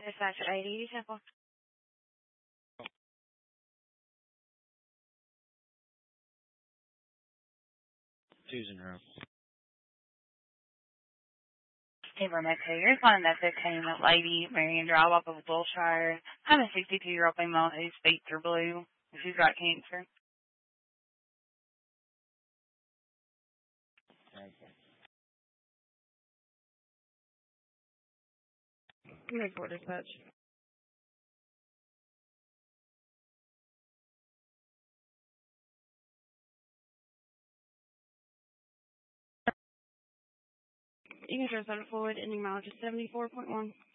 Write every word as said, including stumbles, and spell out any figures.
Dispatch at eight eighty Temple. Susan Rowe. Hey, Vermeco, you're responding to that fifteen that lady, Marion Drive off of Wilshire. I'm a sixty-two-year-old female whose feet are blue. She's got cancer. Report dispatch. You can transfer it forward, ending mileage is seventy-four point one.